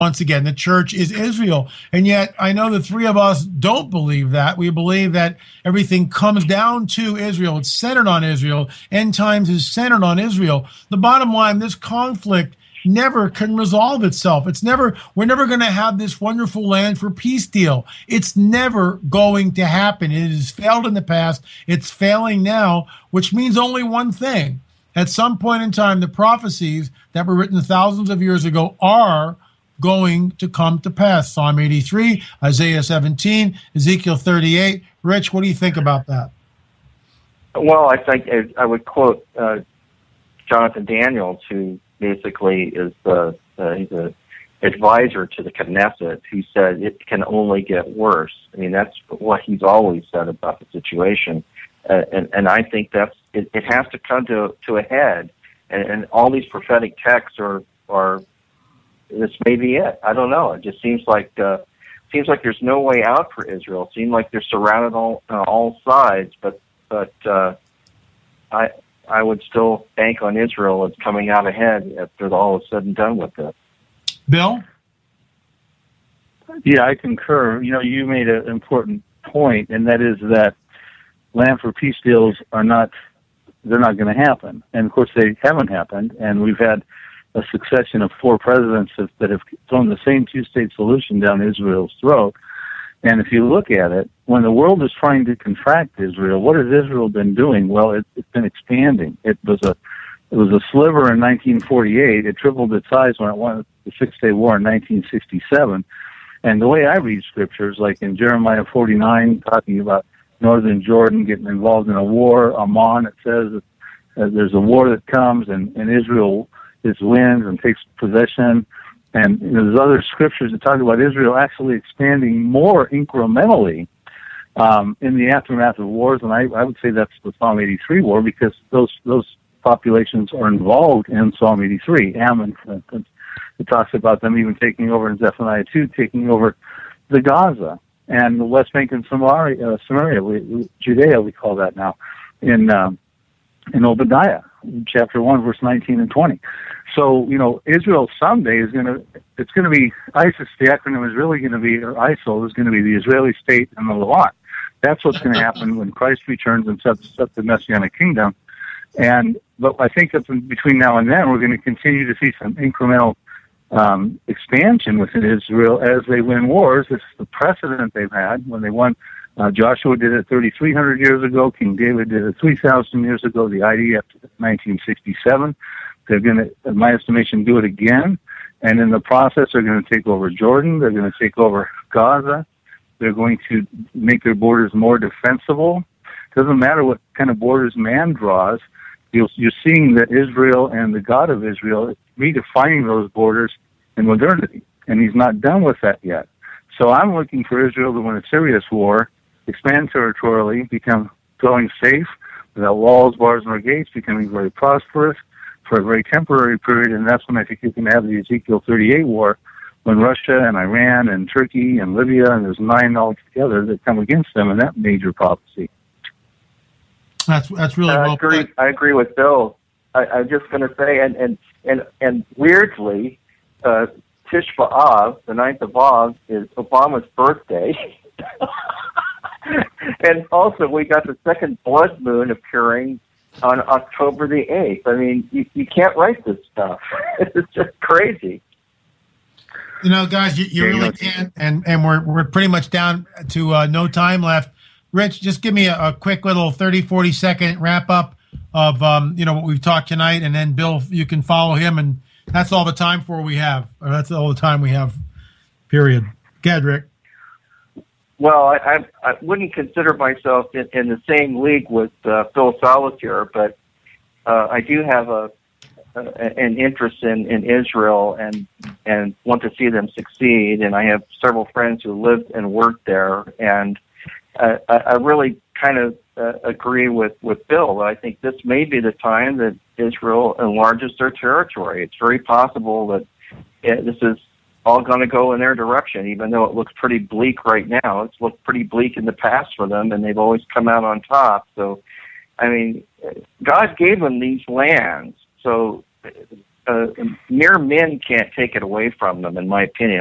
once again, the church is Israel. And yet I know the three of us don't believe that. We believe that everything comes down to Israel. It's centered on Israel. End times is centered on Israel. The bottom line, this conflict never can resolve itself. We're never going to have this wonderful land for peace deal. It's never going to happen. It has failed in the past. It's failing now, which means only one thing. At some point in time, the prophecies that were written thousands of years ago are going to come to pass. Psalm 83, Isaiah 17, Ezekiel 38. Rich, what do you think about that? Well, I think I would quote Jonathan Daniels, who basically is he's an advisor to the Knesset, who said it can only get worse. I mean, that's what he's always said about the situation. And I think it has to come to a head. And all these prophetic texts are this may be it. I don't know. It just seems like there's no way out for Israel. It seems like they're surrounded on all sides. But I would still bank on Israel as coming out ahead after all is said and done with it. Bill? Yeah, I concur. You made an important point, and that is that land for peace deals they're not going to happen. And of course they haven't happened, and we've had a succession of 4 presidents that have thrown the same two-state solution down Israel's throat. And if you look at it, when the world is trying to contract Israel, what has Israel been doing? Well, it's been expanding. It was a sliver in 1948. It tripled its size when it won the Six-Day War in 1967. And the way I read scriptures, like in Jeremiah 49, talking about northern Jordan getting involved in a war, Ammon, it says that there's a war that comes, and Israel wins and takes possession. And there's other scriptures that talk about Israel actually expanding more incrementally in the aftermath of wars, and I would say that's the Psalm 83 war, because those populations are involved in Psalm 83. Ammon, for instance, it talks about them even taking over in Zephaniah 2, taking over the Gaza and the West Bank and Samaria, Judea, we call that now, in Obadiah, chapter 1, verse 19 and 20. So, Israel someday it's going to be, ISIS, the acronym is really going to be, or ISIL is going to be the Israeli state and the Levant. That's what's going to happen when Christ returns and sets up the Messianic kingdom. But I think that between now and then, we're going to continue to see some incremental expansion within Israel as they win wars. This is the precedent they've had when they won. Joshua did it 3,300 years ago. King David did it 3,000 years ago. The IDF did it in 1967. They're going to, in my estimation, do it again. And in the process, they're going to take over Jordan. They're going to take over Gaza. They're going to make their borders more defensible. Doesn't matter what kind of borders man draws. You're seeing that Israel and the God of Israel is redefining those borders in modernity. And he's not done with that yet. So I'm looking for Israel to win a serious war, expand territorially, become growing safe, without walls, bars, nor gates, becoming very prosperous for a very temporary period. And that's when I think you can have the Ezekiel 38 war, when Russia and Iran and Turkey and Libya, and there's 9 altogether that come against them in that major prophecy. That's really well put. I agree with Bill. I'm just going to say, and weirdly, Tish B'Av, the 9th of Av, is Obama's birthday. And also, we got the second blood moon appearing on October the 8th. I mean, you can't write this stuff. It's just crazy. Guys, you really can't, and we're pretty much down to no time left. Rich, just give me a quick little 30, 40-second wrap-up of what we've talked tonight, and then, Bill, you can follow him, and that's all the time we have, period. Go ahead, Rick. Well, I wouldn't consider myself in the same league with Phil Salatier, but I do have an interest in Israel and want to see them succeed, and I have several friends who lived and worked there, and I really kind of agree with Bill. I think this may be the time that Israel enlarges their territory. It's very possible that this is all going to go in their direction, even though it looks pretty bleak right now. It's looked pretty bleak in the past for them, and they've always come out on top. So, I mean, God gave them these lands. So mere men can't take it away from them, in my opinion.